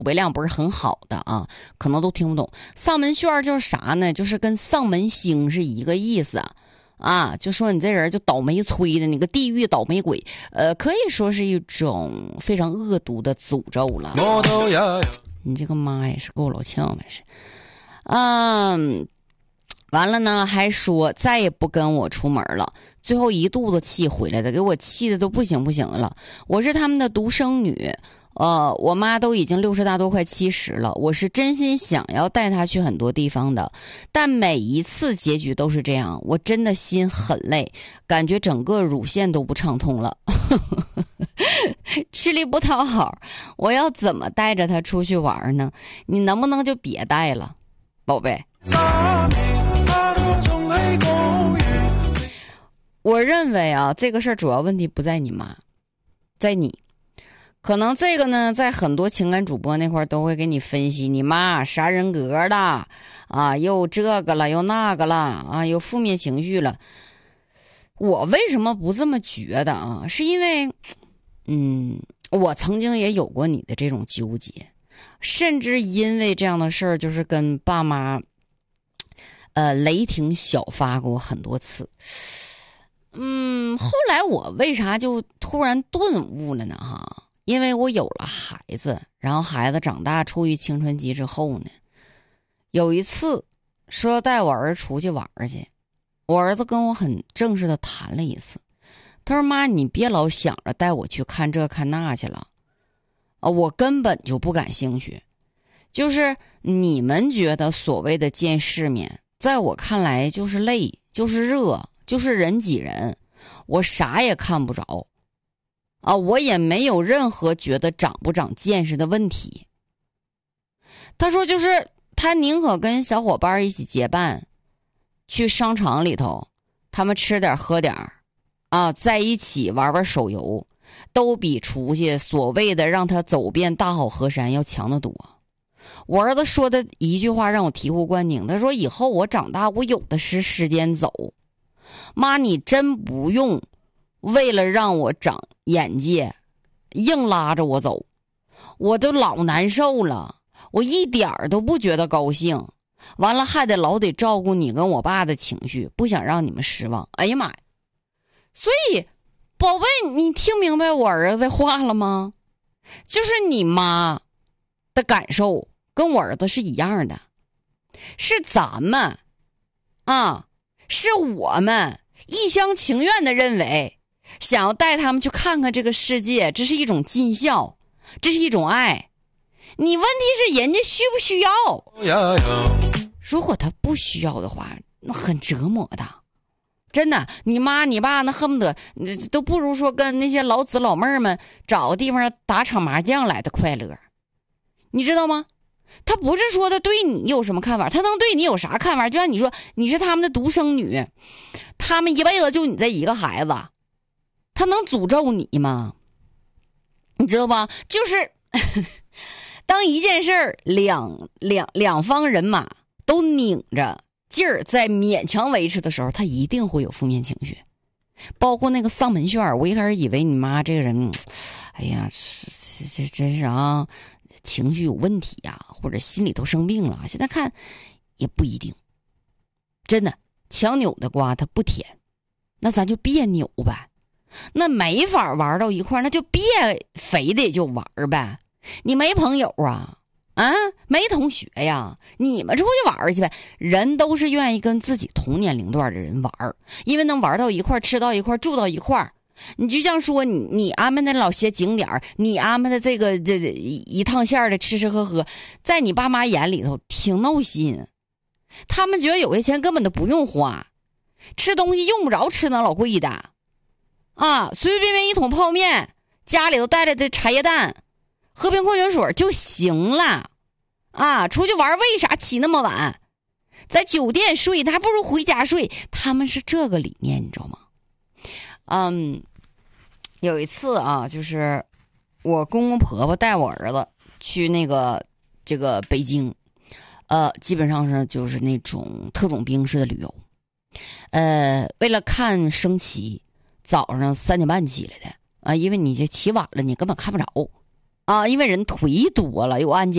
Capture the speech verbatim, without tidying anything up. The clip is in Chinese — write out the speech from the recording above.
贝量不是很好的啊，可能都听不懂。丧门旋就是啥呢？就是跟丧门星是一个意思啊，就说你这人就倒霉催的，你个地狱倒霉鬼，呃，可以说是一种非常恶毒的诅咒了。你这个妈也是够老呛的是，嗯，完了呢，还说再也不跟我出门了。最后一肚子气回来的，给我气的都不行不行的了。我是他们的独生女，呃，我妈都已经六十大多快七十了，我是真心想要带她去很多地方的，但每一次结局都是这样，我真的心很累，感觉整个乳腺都不畅通了。吃力不讨好，我要怎么带着她出去玩呢？你能不能就别带了，宝贝？我认为啊，这个事儿主要问题不在你妈，在你。可能这个呢，在很多情感主播那块都会给你分析，你妈啥人格的啊，又这个了，又那个了啊，又负面情绪了。我为什么不这么觉得啊？是因为，嗯，我曾经也有过你的这种纠结，甚至因为这样的事儿，就是跟爸妈，呃，雷霆小发过很多次。嗯，后来我为啥就突然顿悟了呢？哈，因为我有了孩子，然后孩子长大处于青春期之后呢，有一次说要带我儿子出去玩去，我儿子跟我很正式的谈了一次，他说妈，你别老想着带我去看这看那去了，啊，我根本就不感兴趣，就是你们觉得所谓的见世面，在我看来就是累，就是热，就是人挤人，我啥也看不着啊，我也没有任何觉得长不长见识的问题。他说就是他宁可跟小伙伴一起结伴去商场里头，他们吃点喝点啊，在一起玩玩手游，都比出去所谓的让他走遍大好河山要强得多。我儿子说的一句话让我醍醐灌顶，他说以后我长大我有的是时间走，妈你真不用为了让我长眼界硬拉着我走，我都老难受了，我一点儿都不觉得高兴，完了还得老得照顾你跟我爸的情绪，不想让你们失望。哎呀妈呀，所以宝贝，你听明白我儿子话了吗？就是你妈的感受跟我儿子是一样的，是咱们啊，是我们一厢情愿的认为想要带他们去看看这个世界，这是一种尽孝，这是一种爱。你问题是人家需不需要？如果他不需要的话，那很折磨的。真的，你妈你爸那恨不得都不如说跟那些老子老妹儿们找个地方打场麻将来的快乐，你知道吗？他不是说他对你有什么看法，他能对你有啥看法？就像你说你是他们的独生女，他们一辈子就你这一个孩子，他能诅咒你吗？你知道吧？就是当一件事儿两两两方人马都拧着劲儿在勉强维持的时候，他一定会有负面情绪。包括那个丧门旋，我一开始以为你妈这个人，哎呀，这这真是啊，情绪有问题呀、啊，或者心里头生病了。现在看也不一定，真的，强扭的瓜它不甜，那咱就别扭呗。那没法玩到一块，那就别非得就玩呗。你没朋友啊？啊，没同学呀，你们出去玩去呗。人都是愿意跟自己同年龄段的人玩，因为能玩到一块，吃到一块，住到一块。你就像说你你安排的老些景点，你安排的这个这一趟线的吃吃喝喝，在你爸妈眼里头挺闹心，他们觉得有些钱根本都不用花，吃东西用不着吃那老贵的啊，随随便便一桶泡面，家里头带来的茶叶蛋，喝瓶矿泉水就行了啊！出去玩为啥起那么晚？在酒店睡，还不如回家睡。他们是这个理念，你知道吗？嗯，有一次啊，就是我公公婆婆带我儿子去那个这个北京，呃，基本上是就是那种特种兵式的旅游。呃，为了看升旗，早上三点半起来的啊，因为你这起晚了，你根本看不着。啊，因为人忒多了，有安检。